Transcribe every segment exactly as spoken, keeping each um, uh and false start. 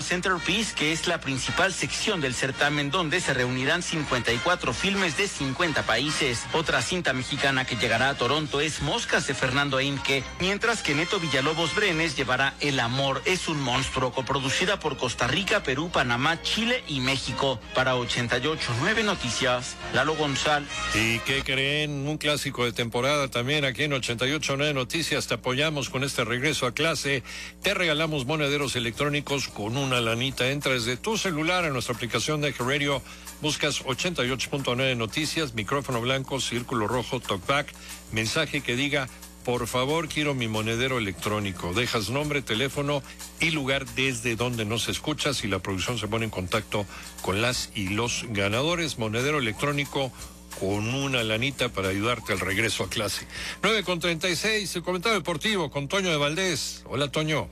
Centerpiece, que es la principal sección del certamen, donde se reunirán cincuenta y cuatro filmes de cincuenta países. Otra cinta mexicana que llegará a Toronto es Moscas, de Fernando Eimke, mientras que Neto Villalobos Brenes llevará El amor es un monstruo, coproducida por Costa Rica, Perú, Panamá, Chile y México. Para ochenta y ocho punto nueve Noticias, Lalo González. ¿Y qué creen? Un clásico de temporada también aquí en ochenta y ocho punto nueve Noticias. Te apoyamos con este regreso a clase. Te regalamos monederos electrónicos con una lanita. Entra desde tu celular a nuestra aplicación de Radio, buscas ochenta y ocho punto nueve Noticias, micrófono blanco, círculo rojo, talkback, mensaje que diga: por favor, quiero mi monedero electrónico. Dejas nombre, teléfono y lugar desde donde nos escuchas y la producción se pone en contacto con las y los ganadores. Monedero electrónico con una lanita para ayudarte al regreso a clase. nueve con treinta y seis, el comentario deportivo con Toño de Valdés. Hola, Toño.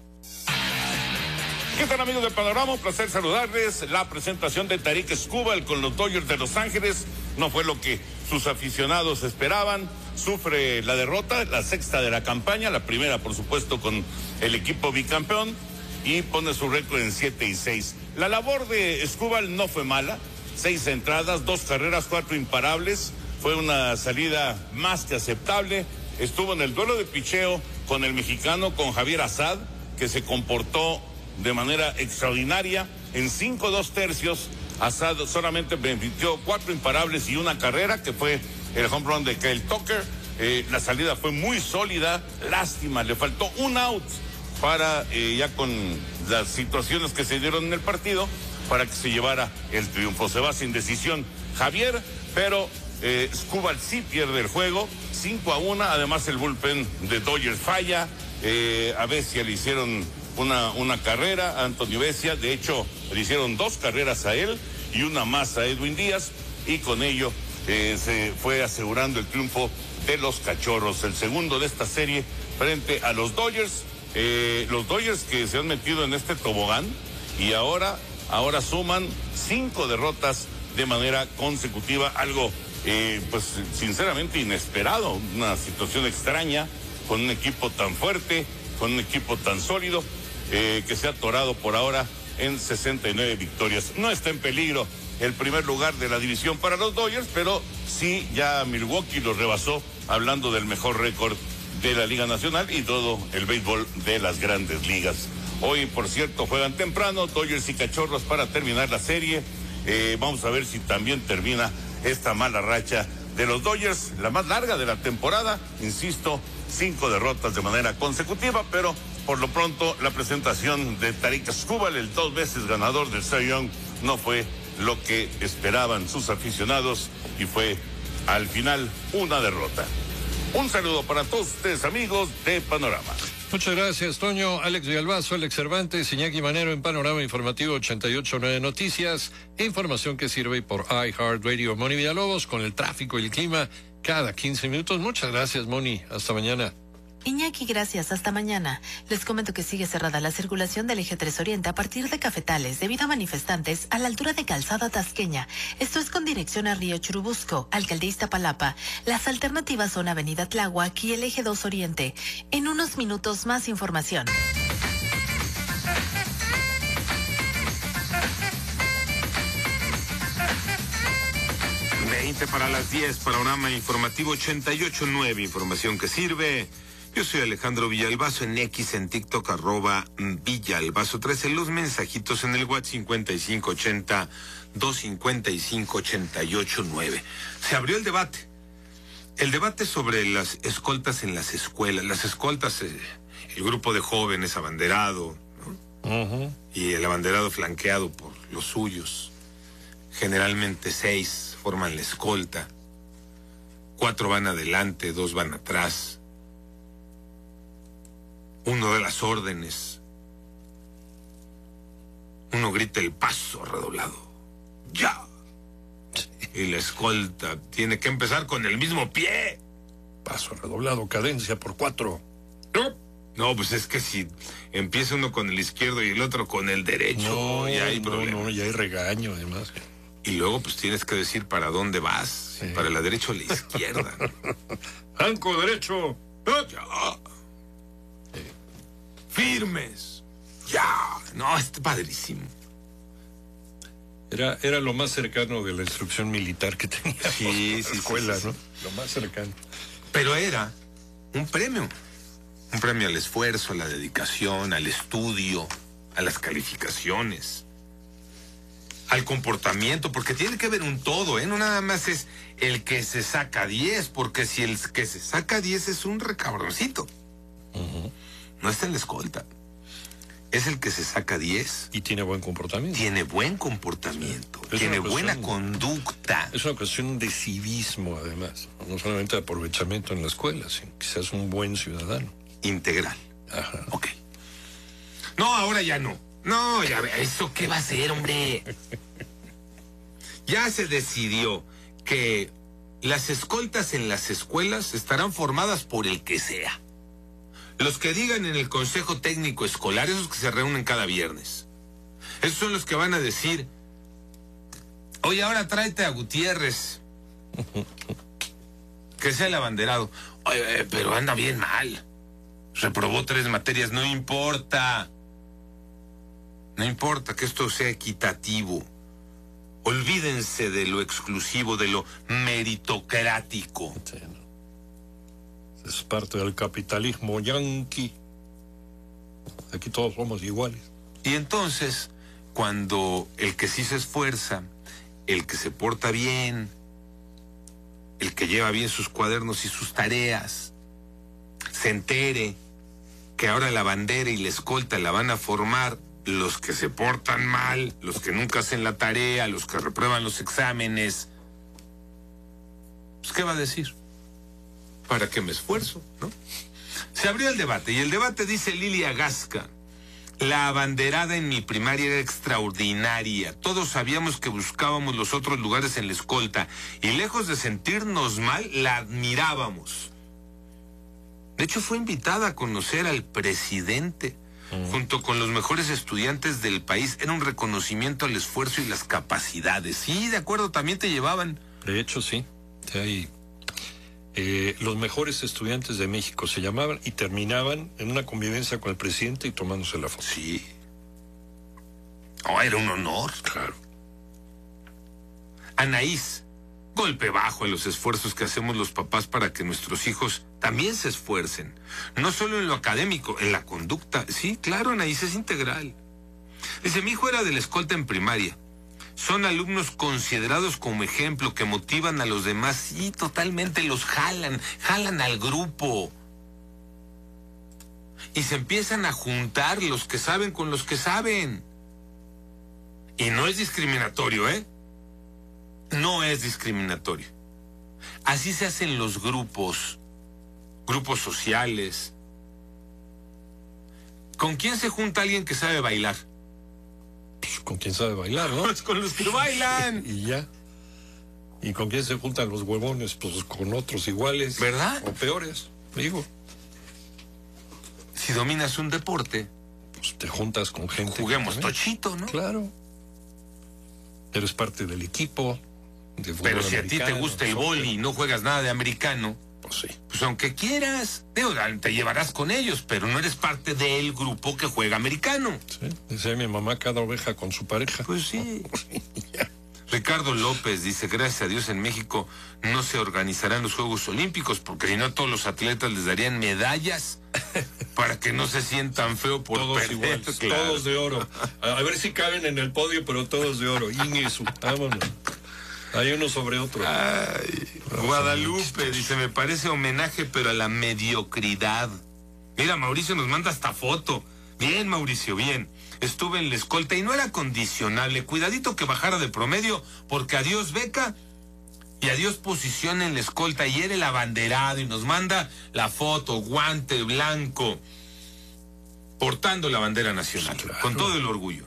¿Qué tal, amigos de Panorama? Un placer saludarles. La presentación de Tarik Skubal con los Dodgers de Los Ángeles no fue lo que sus aficionados esperaban. Sufre la derrota, la sexta de la campaña, la primera, por supuesto, con el equipo bicampeón, y pone su récord en siete y seis. La labor de Skubal no fue mala. Seis entradas, dos carreras, cuatro imparables. Fue una salida más que aceptable. Estuvo en el duelo de picheo con el mexicano, con Javier Assad, que se comportó de manera extraordinaria. En cinco dos tercios, Assad solamente permitió cuatro imparables y una carrera, que fue el home run de Kyle Tucker. Eh, la salida fue muy sólida. Lástima, le faltó un out para, eh, ya con las situaciones que se dieron en el partido, para que se llevara el triunfo. Se va sin decisión Javier, pero eh, Skubal sí pierde el juego, cinco a uno. Además, el bullpen de Dodgers falla. Eh, a Vesia le hicieron una, una carrera, a Anthony Vesia. De hecho, le hicieron dos carreras a él y una más a Edwin Díaz, y con ello eh, se fue asegurando el triunfo de los Cachorros, el segundo de esta serie frente a los Dodgers. Eh, los Dodgers que se han metido en este tobogán y ahora, ahora suman cinco derrotas de manera consecutiva, algo eh, pues sinceramente inesperado, una situación extraña con un equipo tan fuerte, con un equipo tan sólido, eh, que se ha atorado por ahora en sesenta y nueve victorias. No está en peligro el primer lugar de la división para los Dodgers, pero sí ya Milwaukee los rebasó, hablando del mejor récord de la Liga Nacional y todo el béisbol de las grandes ligas. Hoy, por cierto, juegan temprano Dodgers y Cachorros para terminar la serie. Eh, vamos a ver si también termina esta mala racha de los Dodgers, la más larga de la temporada. Insisto, cinco derrotas de manera consecutiva, pero por lo pronto la presentación de Tarik Skubal, el dos veces ganador del Cy Young, no fue lo que esperaban sus aficionados y fue al final una derrota. Un saludo para todos ustedes, amigos de Panorama. Muchas gracias, Toño. Alex Villalbazo, Alex Cervantes, Iñaki Manero en Panorama Informativo ochenta y ocho punto nueve Noticias. Información que sirve por iHeartRadio. Moni Villalobos con el tráfico y el clima cada quince minutos. Muchas gracias, Moni. Hasta mañana. Iñaki, gracias. Hasta mañana. Les comento que sigue cerrada la circulación del eje tres Oriente a partir de Cafetales debido a manifestantes a la altura de Calzada Tasqueña. Esto es con dirección a Río Churubusco, Alcaldía Iztapalapa. Las alternativas son Avenida Tláhuac y el eje dos Oriente. En unos minutos más información. veinte para las diez, Panorama Informativo ochenta y ocho punto nueve, información que sirve. Yo soy Alejandro Villalbazo, en X, en TikTok, arroba Villalbazo trece. Los mensajitos en el WhatsApp cincuenta y cinco ochenta, doscientos cincuenta y cinco, ochenta y ocho nueve. Se abrió el debate. El debate sobre las escoltas en las escuelas. Las escoltas, eh, el grupo de jóvenes abanderado, ¿no? Uh-huh. Y el abanderado flanqueado por los suyos. Generalmente seis forman la escolta. Cuatro van adelante, dos van atrás. Uno de las órdenes. Uno grita el paso redoblado. ¡Ya! Y la escolta tiene que empezar con el mismo pie. Paso redoblado, cadencia por cuatro. No, no, pues es que si empieza uno con el izquierdo y el otro con el derecho, no, ya hay no, problema. No, ya hay regaño, además. Y luego pues tienes que decir para dónde vas. Sí. Para la derecha o la izquierda. Banco derecho. Ya. Firmes. Ya, no, está padrísimo. Era, era lo más cercano de la instrucción militar que tenía Sí, la sí, escuela, sí, sí, ¿no? sí. Lo más cercano. Pero era un premio. Un premio al esfuerzo, a la dedicación, al estudio, a las calificaciones, al comportamiento, porque tiene que ver un todo, ¿eh? No nada más es el que se saca diez, porque si el que se saca diez es un recabroncito. Uh-huh. No está en la escolta. Es el que se saca diez. Y tiene buen comportamiento. Tiene buen comportamiento, Es tiene una buena cuestión- conducta. Es una cuestión de civismo, además. No solamente de aprovechamiento en la escuela, sino que seas un buen ciudadano. Integral. Ajá. Ok. No, ahora ya no. No, ya ve, ¿eso qué va a ser, hombre? Ya se decidió que las escoltas en las escuelas estarán formadas por el que sea. Los que digan en el Consejo Técnico Escolar, esos que se reúnen cada viernes. Esos son los que van a decir, oye, ahora tráete a Gutiérrez. Que sea el abanderado. Oye, pero anda bien mal. Reprobó tres materias, no importa. No importa que esto sea equitativo. Olvídense de lo exclusivo, de lo meritocrático. Sí, ¿no? Es parte del capitalismo yanqui. Aquí todos somos iguales. Y entonces, cuando el que sí se esfuerza, el que se porta bien, el que lleva bien sus cuadernos y sus tareas, se entere que ahora la bandera y la escolta la van a formar los que se portan mal, los que nunca hacen la tarea, los que reprueban los exámenes, pues ¿qué va a decir? ¿Para qué me esfuerzo, no? Se abrió el debate y el debate dice Lilia Gasca: la abanderada en mi primaria era extraordinaria. Todos sabíamos que buscábamos los otros lugares en la escolta y lejos de sentirnos mal, la admirábamos. De hecho, fue invitada a conocer al presidente, uh-huh, junto con los mejores estudiantes del país. Era un reconocimiento al esfuerzo y las capacidades. Sí, de acuerdo, también te llevaban. De hecho, sí. Sí, hay, eh, los mejores estudiantes de México se llamaban y terminaban en una convivencia con el presidente y tomándose la foto. Sí. Oh, era un honor. Claro. Anaís, golpe bajo a los esfuerzos que hacemos los papás para que nuestros hijos también se esfuercen. No solo en lo académico, en la conducta. Sí, claro, Anaís, es integral. Dice, mi hijo era de la escolta en primaria. Son alumnos considerados como ejemplo, que motivan a los demás. Sí, totalmente, los jalan, jalan al grupo. Y se empiezan a juntar los que saben con los que saben. Y no es discriminatorio, ¿eh? No es discriminatorio. Así se hacen los grupos, grupos sociales. ¿Con quién se junta alguien que sabe bailar? Pues con quién sabe bailar, ¿no? Pues con los que bailan. Y ya. ¿Y con quién se juntan los huevones? Pues con otros iguales. ¿Verdad? O peores, digo. Si dominas un deporte, pues te juntas con gente. Juguemos que tochito, ¿no? Claro. Eres parte del equipo. De Pero si a ti te gusta el boli y no juegas nada de americano, pues sí. Pues aunque quieras, digo, te llevarás con ellos, pero no eres parte del grupo que juega americano. Sí, dice mi mamá, cada oveja con su pareja. Pues sí. Ricardo López dice, gracias a Dios en México no se organizarán los Juegos Olímpicos, porque si no a todos los atletas les darían medallas para que no se sientan feo por todos perder. Iguales, claro. Todos de oro. A, a ver si caben en el podio, pero todos de oro. Ingesu, vámonos. Hay uno sobre otro. Ay, Guadalupe dice, me parece homenaje, pero a la mediocridad. Mira, Mauricio nos manda esta foto. Bien, Mauricio, bien. Estuve en la escolta y no era condicionable. Cuidadito que bajara de promedio, porque adiós beca y adiós posición en la escolta. Y era el abanderado y nos manda la foto, guante blanco, portando la bandera nacional, sí, claro, con todo el orgullo.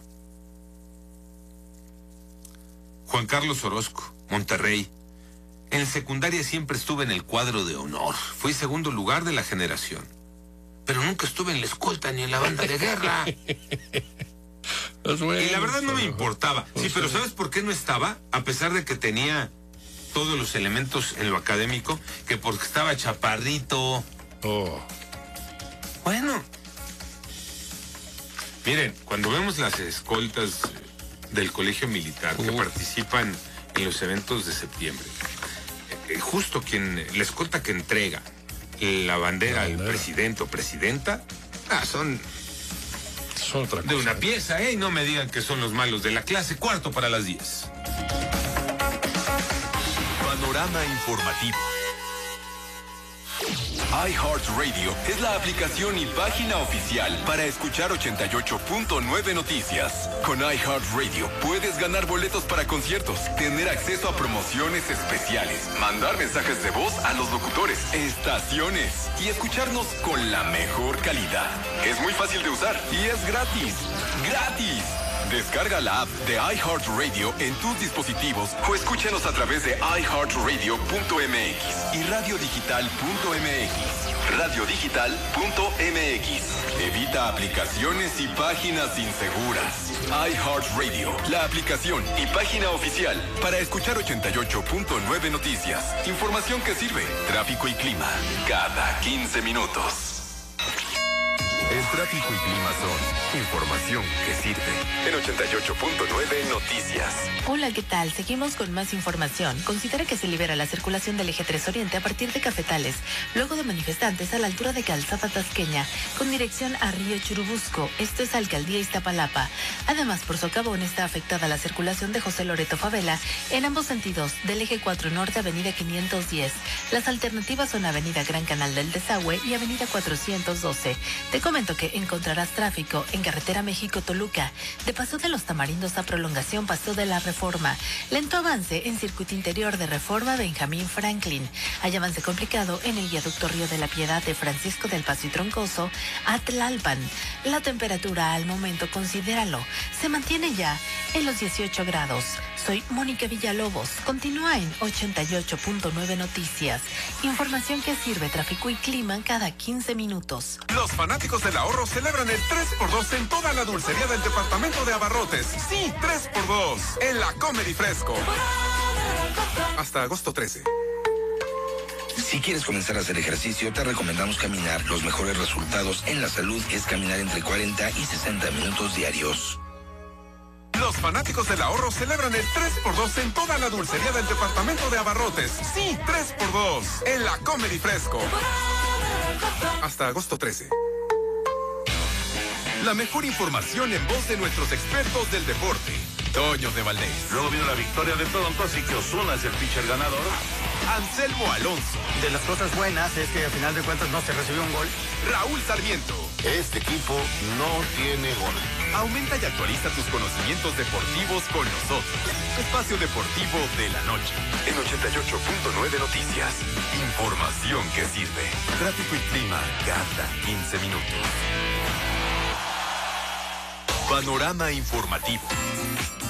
Juan Carlos Orozco, Monterrey. En secundaria siempre estuve en el cuadro de honor. Fui segundo lugar de la generación. Pero nunca estuve en la escolta ni en la banda de guerra. Bueno, y la verdad no me importaba. Sí, pues pero sí. ¿sabes por qué no estaba? A pesar de que tenía todos los elementos en lo académico, que porque estaba chaparrito. Oh. Bueno. Miren, cuando vemos las escoltas del colegio militar que Uf. participan en los eventos de septiembre, eh, justo quien, la escolta que entrega la bandera al presidente o presidenta, ah, son Son otra de cosa. una pieza, ¿eh? Y no me digan que son los malos de la clase. Cuarto para las diez. Panorama informativo. iHeartRadio es la aplicación y página oficial para escuchar ochenta y ocho punto nueve Noticias. Con iHeartRadio puedes ganar boletos para conciertos, tener acceso a promociones especiales, mandar mensajes de voz a los locutores, estaciones y escucharnos con la mejor calidad. Es muy fácil de usar y es gratis. ¡Gratis! Descarga la app de iHeartRadio en tus dispositivos o escúchanos a través de i heart radio punto m x y radio digital punto m x. radio digital punto m x. Evita aplicaciones y páginas inseguras. iHeartRadio, la aplicación y página oficial para escuchar ochenta y ocho punto nueve Noticias. Información que sirve. Tráfico y clima cada quince minutos. El tráfico y clima son información que sirve. En ochenta y ocho punto nueve Noticias. Hola, ¿qué tal? Seguimos con más información. Considera que se libera la circulación del eje tres Oriente a partir de Cafetales, luego de manifestantes a la altura de Calzada Tasqueña, con dirección a Río Churubusco. Esto es Alcaldía Iztapalapa. Además, por socavón está afectada la circulación de José Loreto Favela en ambos sentidos del eje cuatro Norte, Avenida quinientos diez. Las alternativas son Avenida Gran Canal del Desagüe y Avenida cuatrocientos doce. Te comento que encontrarás tráfico en Carretera México-Toluca, de Paso de los Tamarindos a Prolongación Paso de la Reforma. Lento avance en Circuito Interior de Reforma Benjamín Franklin. Hay avance complicado en el viaducto Río de la Piedad de Francisco del Paso y Troncoso a Tlalpan. La temperatura al momento, considéralo, se mantiene ya en los dieciocho grados. Soy Mónica Villalobos. Continúa en ochenta y ocho punto nueve Noticias. Información que sirve, tráfico y clima cada quince minutos. Los fanáticos del ahorro celebran el tres por dos en toda la dulcería del departamento de Abarrotes. Sí, tres por dos en la Comedy Fresco. Hasta agosto trece. Si quieres comenzar a hacer ejercicio, te recomendamos caminar. Los mejores resultados en la salud es caminar entre cuarenta y sesenta minutos diarios. Los fanáticos del ahorro celebran el tres por dos en toda la dulcería del departamento de Abarrotes. Sí, tres por dos en la Comedy Fresco. Hasta agosto trece. La mejor información en voz de nuestros expertos del deporte. Toño de Valdés. Luego vino la victoria de Toronto, así que Ozuna es el pitcher ganador. Anselmo Alonso. De las cosas buenas es que al final de cuentas no se recibió un gol. Raúl Sarmiento. Este equipo no tiene gol. Aumenta y actualiza tus conocimientos deportivos con nosotros. Espacio Deportivo de la Noche. En ochenta y ocho punto nueve Noticias. Información que sirve. Tráfico y clima cada quince minutos. Panorama informativo.